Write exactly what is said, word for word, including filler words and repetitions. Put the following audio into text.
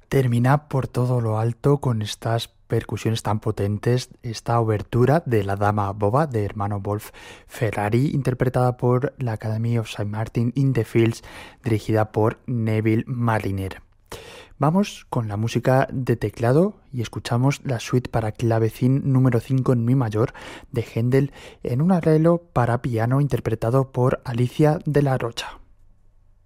Termina por todo lo alto con estas percusiones tan potentes, esta obertura de La Dama Boba de Hermano Wolf Ferrari, interpretada por la Academy of Saint Martin in the Fields, dirigida por Neville Marriner. Vamos con la música de teclado y escuchamos la suite para clavecín número cinco en mi mayor de Händel en un arreglo para piano interpretado por Alicia de la Rocha.